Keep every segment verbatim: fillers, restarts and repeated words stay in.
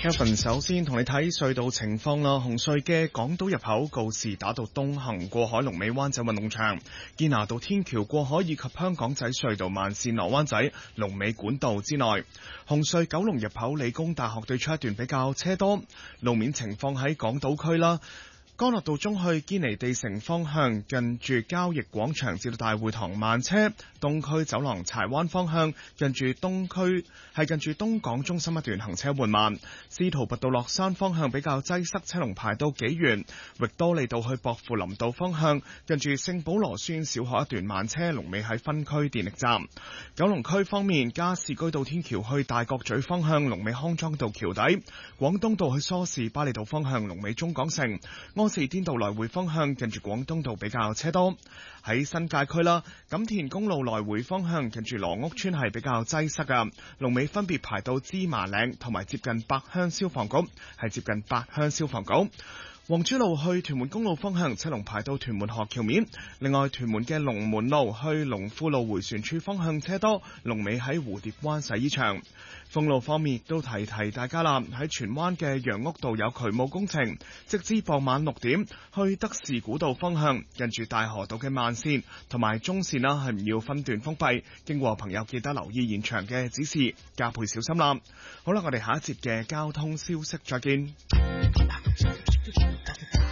Kevin 首先同你睇隧道情況啦。紅隧嘅港島入口告士打道東行過海龍尾灣仔運動場，堅拿道天橋過海以及香港仔隧道慢線落灣仔龍尾管道之內。紅隧九龍入口理工大學對出一段比較車多。路面情況喺港島區啦。干諾道中去堅尼地城方向，近住交易廣場至到大會堂慢車；東區走廊柴灣方向，近住東區係近住東港中心一段行車緩慢。司徒拔道落山方向比較擠塞，車龍排到幾遠。域多利道去薄扶林道方向，近住聖保羅書院小學一段慢車，龍尾喺分區電力站。九龍區方面，加士居道天橋去大角咀方向，龍尾康莊道橋底；廣東道去梳士巴利道方向，龍尾中港城。柯士甸道來回方向，近住廣東道比較車多。喺新界區啦，錦田公路來回方向，近住羅屋村係比較擠塞噶，龍尾分別排到芝麻嶺同埋接近八鄉消防局，係接近八鄉消防局。黃珠路去屯門公路方向，車龍排到屯門河橋面。另外，屯門嘅龍門路去龍富路迴旋處方向車多，龍尾喺蝴蝶灣洗衣場。封路方面亦都提提大家啦，喺荃灣嘅楊屋道有渠務工程，直至傍晚六點，去德士古道方向，近住大河道嘅慢線同埋中線啦，係唔要分段封閉。經過朋友記得留意現場嘅指示，加倍小心啦。好啦，我哋下一節嘅交通消息再見。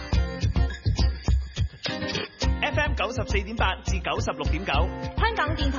F M 九十四點八至九十六點九， 香港電台。